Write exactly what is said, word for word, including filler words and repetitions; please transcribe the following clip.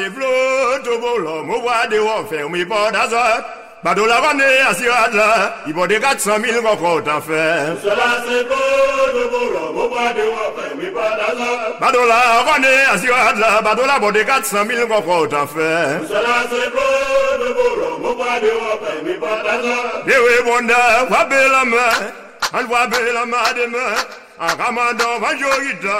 Flotobolo, mo voit des offres, mais pas d'azot. Badola vane assurade là, il vaut des quatre cent mille encore t'en faire. Cela c'est Flotobolo, mo voit des offres, mais pas d'azot. Badola vane assurade là, Badola vaut des quatre cent mille encore t'en faire. Cela c'est Flotobolo, mo voit des offres, mais pas d'azot. Eh oui, bon da, voit belle la main, on voit belle la main de main, en commandant majoritaire.